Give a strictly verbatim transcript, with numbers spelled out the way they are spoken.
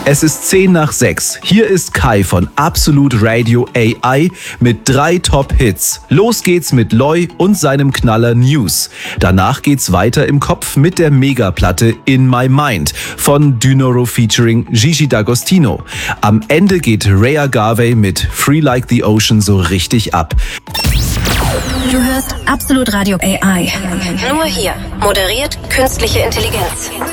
Es ist zehn nach sechs. Hier ist Kai von Absolut Radio A I mit drei Top-Hits. Los geht's mit Loy und seinem Knaller News. Danach geht's weiter im Kopf mit der Megaplatte In My Mind von Dynoro featuring Gigi D'Agostino. Am Ende geht Rhea Garvey mit Free Like the Ocean so richtig ab. Du hörst Absolut Radio A I. Nur hier. Moderiert künstliche Intelligenz.